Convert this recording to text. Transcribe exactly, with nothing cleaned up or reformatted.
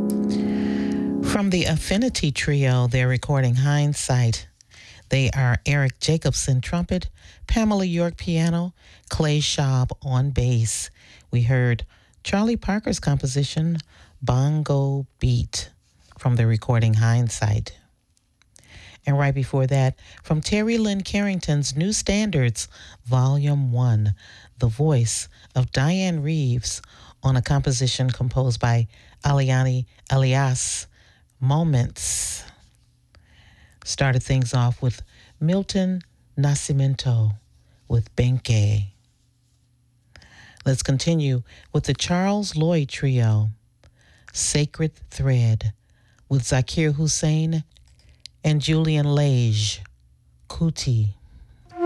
From the Affinity Trio, they're recording Hindsight. They are Eric Jacobson, trumpet, Pamela York, piano, Clay Schaub on bass. We heard Charlie Parker's composition, Bongo Beat, from the recording Hindsight. And right before that, from Terry Lynn Carrington's New Standards, Volume one, the voice of Diane Reeves on a composition composed by Aliani Elias, Moments. Started things off with Milton Nascimento with Benke. Let's continue with the Charles Lloyd Trio, Sacred Thread, with Zakir Hussain and Julian Lage, Kuti.